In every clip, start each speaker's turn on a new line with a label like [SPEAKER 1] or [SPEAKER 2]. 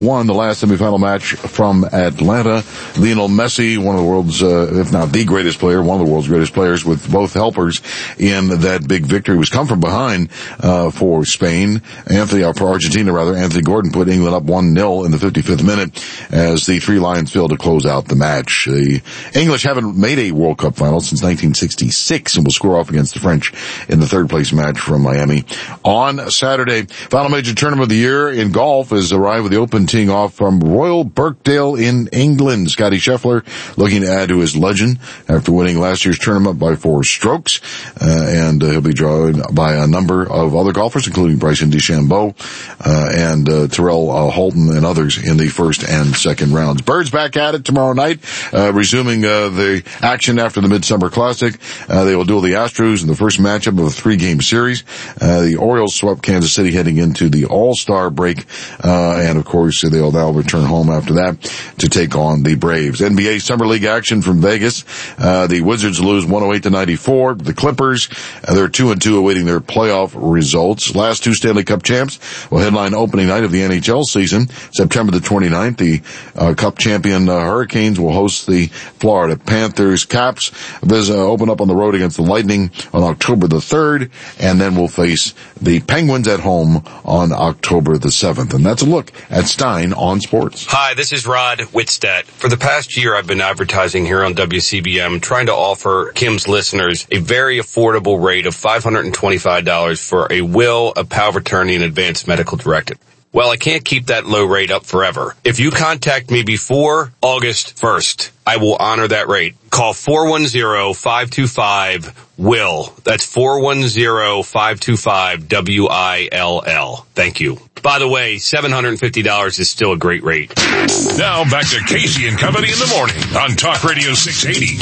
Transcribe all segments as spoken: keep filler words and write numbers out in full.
[SPEAKER 1] Won the last semifinal match from Atlanta. Lionel Messi, one of the world's, uh, if not the greatest player, one of the world's greatest players, with both helpers in that big victory, was come from behind uh for Spain. Anthony, or for Argentina rather, Anthony Gordon put England up one nil in the fifty-fifth minute as the three Lions failed to close out the match. The English haven't made a World Cup final since nineteen sixty-six and will score off against the French in the third place match from Miami on Saturday. Final major tournament of the year in golf has arrived with the Open teeing off from Royal Birkdale in England. Scotty Scheffler looking to add to his legend after winning last year's tournament by four strokes. Uh, and uh, he'll be joined by a number of other golfers, including Bryson DeChambeau uh, and uh, Terrell uh, Holton and others in the first and second rounds. Birds back at it tomorrow night, uh, resuming uh, the action after the Midsummer Classic. Uh, they will duel the Astros in the first matchup of a three-game series. Uh, the Orioles swept Kansas City heading into the All-Star break. Uh, and, of course, they'll now return home after that to take on the Braves. N B A Summer League action from Vegas. Uh, the Wizards lose one oh eight to ninety-four. The Clippers, uh, they're two and two awaiting their playoff results. Last two Stanley Cup champs will headline opening night of the N H L season, September the twenty-ninth. The uh, Cup champion uh, Hurricanes will host the Florida Panthers. Caps visit, uh, open up on the road against the Lightning on October the third, and then we'll face the Penguins at home on October the seventh. And that's a look at Stein on Sports.
[SPEAKER 2] Hi, this is Rod Whitstead. For the past year, I've been advertising here on W C B M, trying to offer Kim's listeners a very affordable rate of five hundred twenty-five dollars for a will, a power of attorney, and advanced medical directive. Well, I can't keep that low rate up forever. If you contact me before August first, I will honor that rate. Call four one zero, five two five, W I L L. That's four one zero, five two five, W I L L. Thank you. By the way, seven hundred fifty dollars is still a great rate.
[SPEAKER 3] Now back to Casey and Company in the morning on Talk Radio six eighty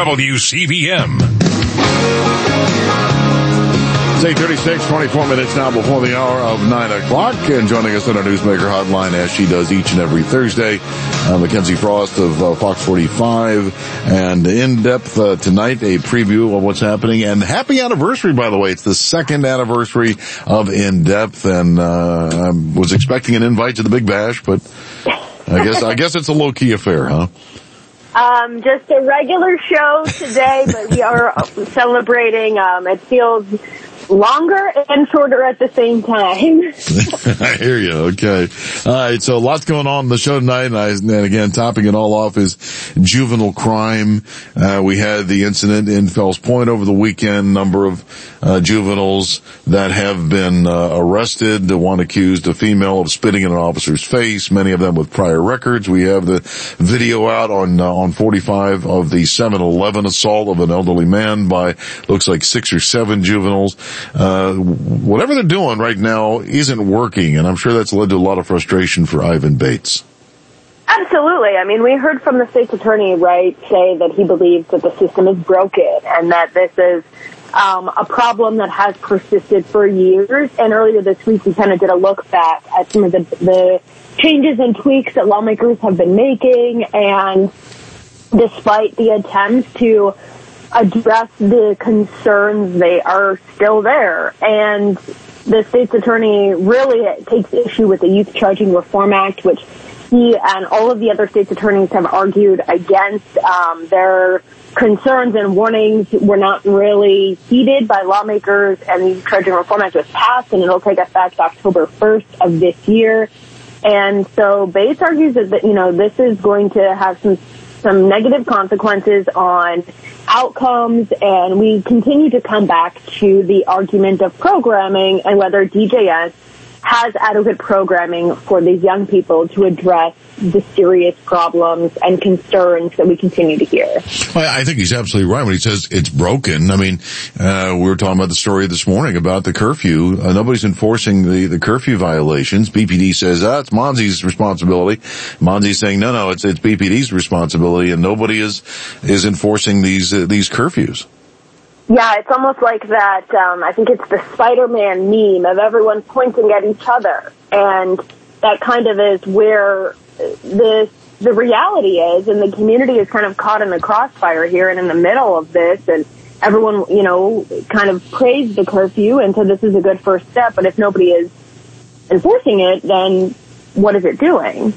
[SPEAKER 3] W C B M.
[SPEAKER 1] It's eight thirty-six, twenty-four minutes now before the hour of nine o'clock. And joining us on our Newsmaker hotline, as she does each and every Thursday, uh, Mackenzie Frost of uh, Fox forty-five. And in depth uh, tonight, a preview of what's happening. And happy anniversary, by the way. It's the second anniversary of In Depth. And uh, I was expecting an invite to the Big Bash, but I guess I guess it's a low-key affair, huh?
[SPEAKER 4] Um, just a regular show today, but we are celebrating. Um, it feels longer and shorter at the same time.
[SPEAKER 1] I hear you. Okay. All right. So lots going on in the show tonight. And, I, and again, topping it all off is juvenile crime. Uh, we had the incident in Fells Point over the weekend. Number of uh, juveniles that have been uh, arrested. The one accused a female of spitting in an officer's face. Many of them with prior records. We have the video out on uh, on forty-five of the seven eleven assault of an elderly man by looks like six or seven juveniles. Uh, whatever they're doing right now isn't working, and I'm sure that's led to a lot of frustration for Ivan Bates.
[SPEAKER 4] Absolutely. I mean, we heard from the state's attorney, right, say that he believes that the system is broken and that this is um, a problem that has persisted for years. And earlier this week, we kind of did a look back at some of the, the changes and tweaks that lawmakers have been making, and despite the attempts to address the concerns, they are still there. And the state's attorney really takes issue with the Youth Charging Reform Act, which he and all of the other state's attorneys have argued against. Um, their concerns and warnings were not really heeded by lawmakers, and the Youth Charging Reform Act was passed, and it'll take effect October first of this year. And so Bates argues that, you know, this is going to have some some negative consequences on outcomes, and we continue to come back to the argument of programming and whether D J S has adequate programming for these young people to address the serious problems and concerns that we continue to hear.
[SPEAKER 1] Well, I think he's absolutely right when he says it's broken. I mean, uh, we were talking about the story this morning about the curfew. Uh, nobody's enforcing the, the curfew violations. B P D says, ah, it's Monzi's responsibility. Monzi's saying, no, no, it's, it's B P D's responsibility, and nobody is, is enforcing these, uh, these curfews.
[SPEAKER 4] Yeah, it's almost like that, um, I think it's the Spider-Man meme of everyone pointing at each other. And that kind of is where the, the reality is, and the community is kind of caught in the crossfire here and in the middle of this. And everyone, you know, kind of praised the curfew and said this is a good first step. But if nobody is enforcing it, then what is it doing?